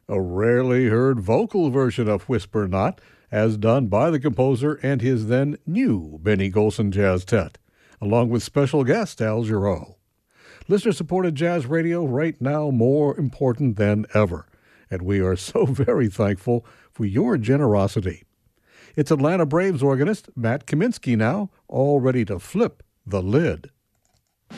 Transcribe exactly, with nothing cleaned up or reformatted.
a rarely heard vocal version of Whisper Not, as done by the composer and his then new Benny Golson Jazztet, along with special guest Al Jarreau. Listener-supported jazz radio right now more important than ever, and we are so very thankful for your generosity. It's Atlanta Braves organist Matt Kaminsky now, all ready to flip the lid.